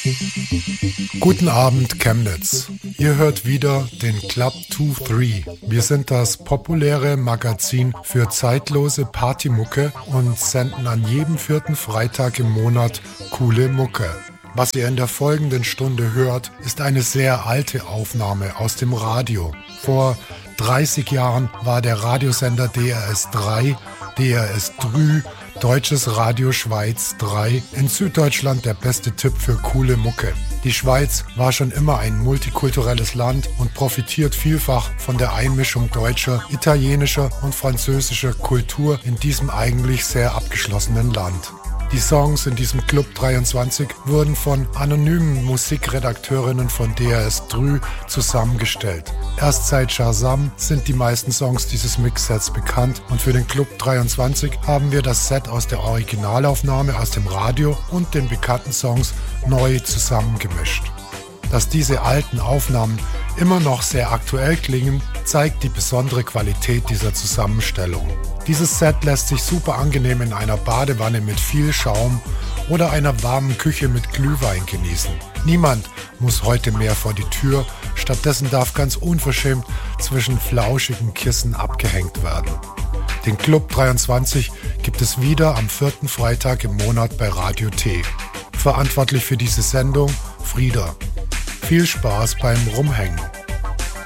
Guten Abend, Chemnitz. Ihr hört wieder den Club 23. Wir sind das populäre Magazin für zeitlose Partymucke und senden an jedem 4. Freitag im Monat coole Mucke. Was ihr in der folgenden Stunde hört, ist eine sehr alte Aufnahme aus dem Radio. Vor 30 Jahren war der Radiosender DRS3, DRS3, Deutsches Radio Schweiz 3, in Süddeutschland der beste Tipp für coole Mucke. Die Schweiz war schon immer ein multikulturelles Land und profitiert vielfach von der Einmischung deutscher, italienischer und französischer Kultur in diesem eigentlich sehr abgeschlossenen Land. Die Songs in diesem Club 23 wurden von anonymen Musikredakteurinnen von DRS3 zusammengestellt. Erst seit Shazam sind die meisten Songs dieses Mixsets bekannt und für den Club 23 haben wir das Set aus der Originalaufnahme aus dem Radio und den bekannten Songs neu zusammengemischt. Dass diese alten Aufnahmen immer noch sehr aktuell klingen, zeigt die besondere Qualität dieser Zusammenstellung. Dieses Set lässt sich super angenehm in einer Badewanne mit viel Schaum oder einer warmen Küche mit Glühwein genießen. Niemand muss heute mehr vor die Tür, stattdessen darf ganz unverschämt zwischen flauschigen Kissen abgehängt werden. Den Club 23 gibt es wieder am 4. Freitag im Monat bei Radio T. Verantwortlich für diese Sendung Frieda. Viel Spaß beim Rumhängen.